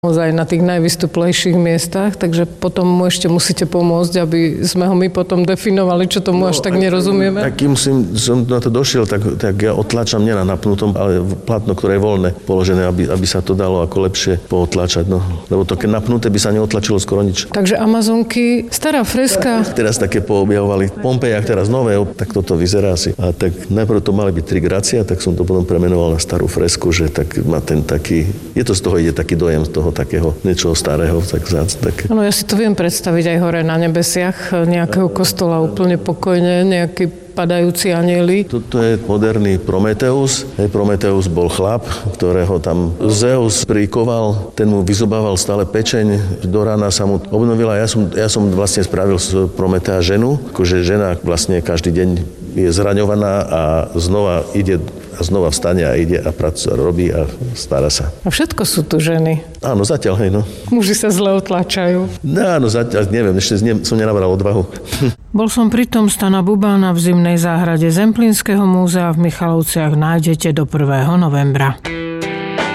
naozaj na tých najvystuplejších miestach, takže potom mu ešte musíte pomôcť, aby sme ho my potom definovali, čo tomu až tak nerozumieme. Akým som na to došiel, tak ja otlačam nie na napnutom, ale plátno, ktoré je voľné položené, aby sa to dalo ako lepšie pootlačať. No. Lebo to keď napnuté by sa neotlačilo skoro nič. Takže Amazonky, stará freska. Teraz také poobjavovali v Pompejach, teraz nové, tak toto vyzerá asi. A tak najprv to mali byť 3 Gracia, tak som to potom premenoval na starú fresku, že tak má ten taký, z toho ide taký dojem z toho takého niečoho starého, tak vzácne. No ja si to viem predstaviť aj hore na nebesiach nejakého kostola úplne pokojne, nejaký padajúci anjeli. Toto je moderný Prometeus. Prometeus bol chlap, ktorého tam Zeus prikoval, ten mu vyzobával stále pečeň, do rána sa mu obnovila. Ja som vlastne spravil z Prometea ženu, akože žena vlastne každý deň je zraňovaná a znova ide a znova vstane a ide a pracuje, robí a stará sa. A všetko sú tu ženy. Áno, zatiaľ, hej, no. Muži sa zle otláčajú. Áno, zatiaľ, neviem, ešte som nenabral odvahu. Bol som pritom Stana Bubána v zimnej záhrade Zemplínskeho múzea v Michalovciach nájdete do 1. novembra.